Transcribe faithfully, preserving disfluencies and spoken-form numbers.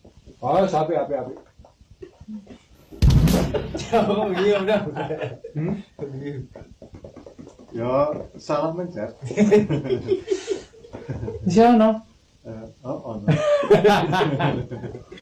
Oh, sapi api api. Oh iya udah. Hmm? Ya salah mencet. Di sana. Eh, oh, oh.